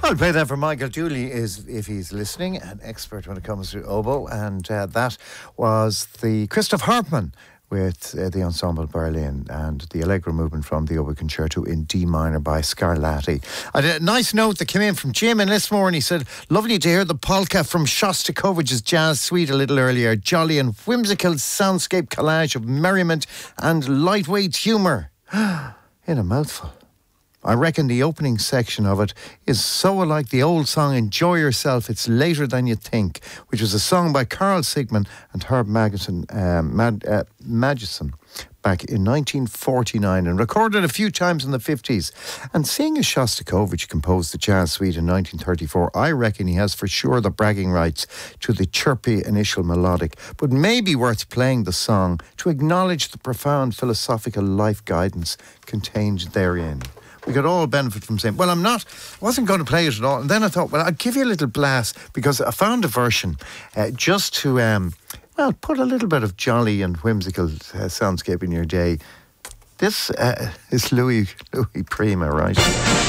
I'll play that for Michael Dooley, if he's listening, an expert when it comes to oboe, and that was the Christoph Hartmann with the Ensemble Berlin and the Allegro movement from the Oboe Concerto in D minor by Scarlatti. I had a nice note that came in from Jim in Lismore, and he said, lovely to hear the polka from Shostakovich's Jazz Suite a little earlier. Jolly and whimsical soundscape collage of merriment and lightweight humour. In a mouthful. I reckon the opening section of it is so like the old song Enjoy Yourself, It's Later Than You Think, which was a song by Carl Sigman and Herb Magidson back in 1949 and recorded a few times in the 50s. And seeing as Shostakovich composed the Jazz Suite in 1934, I reckon he has for sure the bragging rights to the chirpy initial melodic, but maybe worth playing the song to acknowledge the profound philosophical life guidance contained therein. We could all benefit from saying, well, I wasn't going to play it at all. And then I thought, well, I'll give you a little blast because I found a version just to, put a little bit of jolly and whimsical soundscape in your day. This is Louis Prima, right?